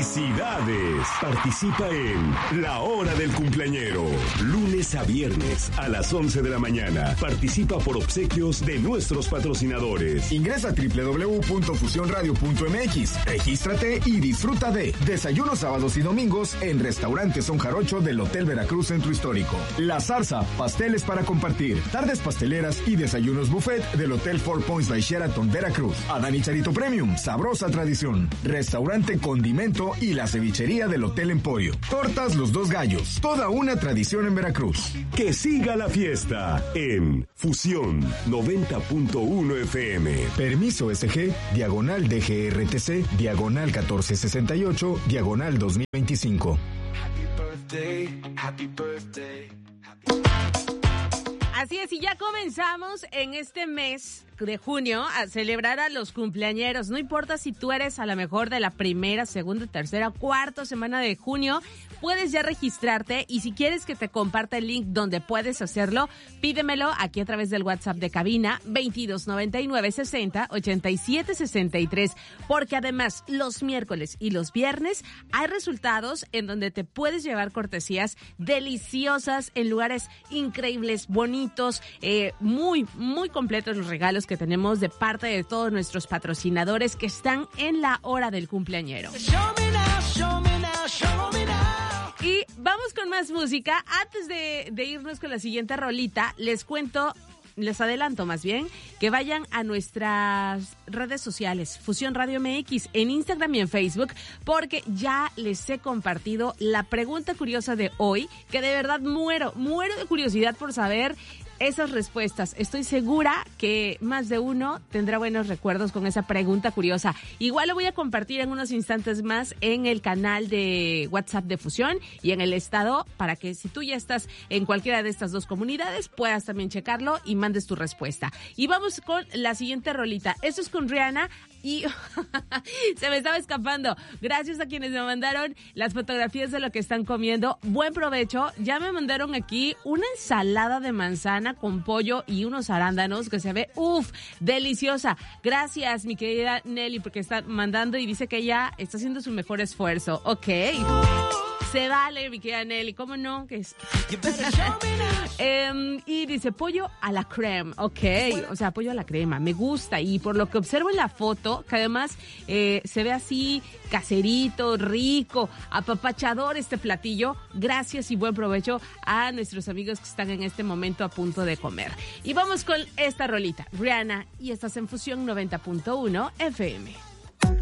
¡Felicidades! Participa en La Hora del Cumpleañero. Lunes a viernes a las 11 de la mañana. Participa por obsequios de nuestros patrocinadores. Ingresa a www.fusionradio.mx. Regístrate y disfruta de desayunos sábados y domingos en Restaurante Son Jarocho del Hotel Veracruz Centro Histórico. La Zarza, pasteles para compartir. Tardes pasteleras y desayunos buffet del Hotel Four Points by Sheraton Veracruz. Adán y Charito Premium, sabrosa tradición. Restaurante Condimento y la cevichería del Hotel Emporio. Tortas Los Dos Gallos, toda una tradición en Veracruz. Que siga la fiesta en Fusión 90.1 FM. Permiso SG, diagonal DGRTC, diagonal 1468, diagonal 2025. Happy birthday. Así es, y ya comenzamos en este mes de junio a celebrar a los cumpleañeros. No importa si tú eres a lo mejor de la primera, segunda, tercera, cuarta semana de junio, puedes ya registrarte, y si quieres que te comparta el link donde puedes hacerlo, pídemelo aquí a través del WhatsApp de cabina 2299608763, porque además los miércoles y los viernes hay resultados en donde te puedes llevar cortesías deliciosas en lugares increíbles, bonitos, muy, muy completos los regalos que tenemos de parte de todos nuestros patrocinadores que están en la hora del cumpleañero. Y vamos con más música. Antes de irnos con la siguiente rolita, les adelanto más bien, que vayan a nuestras redes sociales, Fusión Radio MX, en Instagram y en Facebook, porque ya les he compartido la pregunta curiosa de hoy, que de verdad muero de curiosidad por saber esas respuestas. Estoy segura que más de uno tendrá buenos recuerdos con esa pregunta curiosa. Igual lo voy a compartir en unos instantes más en el canal de WhatsApp de Fusión y en el estado, para que si tú ya estás en cualquiera de estas dos comunidades, puedas también checarlo y mandes tu respuesta. Y vamos con la siguiente rolita. Esto es con Rihanna y se me estaba escapando. Gracias a quienes me mandaron las fotografías de lo que están comiendo. Buen provecho. Ya me mandaron aquí una ensalada de manzana con pollo y unos arándanos que se ve, deliciosa. Gracias, mi querida Nelly, porque está mandando y dice que ella está haciendo su mejor esfuerzo. Ok. Se vale, mi querida Nelly, ¿cómo no? Que es... y dice pollo a la crema, ok, o sea, pollo a la crema, me gusta, y por lo que observo en la foto, que además se ve así caserito, rico, apapachador este platillo. Gracias y buen provecho a nuestros amigos que están en este momento a punto de comer. Y vamos con esta rolita, Rihanna, y estás en Fusión 90.1 FM.